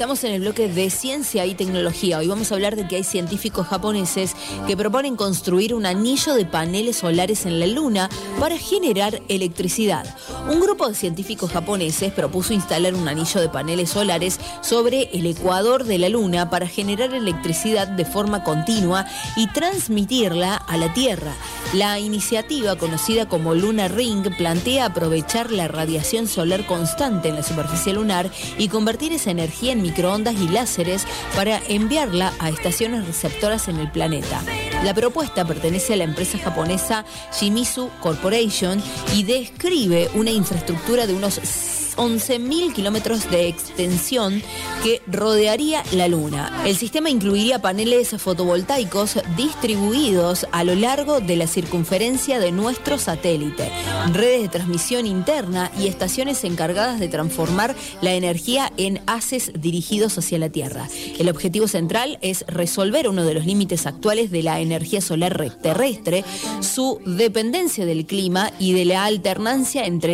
Estamos en el bloque de ciencia y tecnología. Hoy vamos a hablar de que hay científicos japoneses que proponen construir un anillo de paneles solares en la Luna para generar electricidad. Un grupo de científicos japoneses propuso instalar un anillo de paneles solares sobre el ecuador de la Luna para generar electricidad de forma continua y transmitirla a la Tierra. La iniciativa, conocida como Lunar Ring, plantea aprovechar la radiación solar constante en la superficie lunar y convertir esa energía en microondas y láseres para enviarla a estaciones receptoras en el planeta. La propuesta pertenece a la empresa japonesa Shimizu Corporation y describe una infraestructura de unos 11.000 kilómetros de extensión que rodearía la Luna. El sistema incluiría paneles fotovoltaicos distribuidos a lo largo de la circunferencia de nuestro satélite, redes de transmisión interna y estaciones encargadas de transformar la energía en haces dirigidos hacia la Tierra. El objetivo central es resolver uno de los límites actuales de la energía solar terrestre, su dependencia del clima y de la alternancia entre